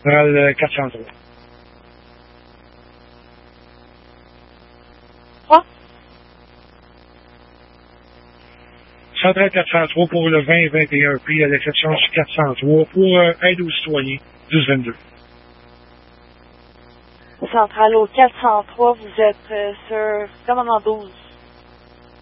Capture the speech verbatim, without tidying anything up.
Dans le quatre cent trois. Quoi? Central quatre cent trois pour le vingt vingt et un, puis à l'exception du quatre cent trois pour euh, aide aux citoyens, douze vingt-deux. Central au quatre cent trois, vous êtes euh, sur commandant douze.